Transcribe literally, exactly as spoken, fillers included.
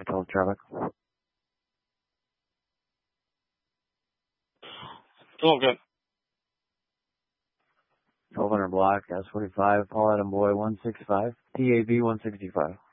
twelve traffic. twelve, good. twelve hundred block, S forty-five, Paul Adam Boy, one sixty-five, T A B one sixty-five.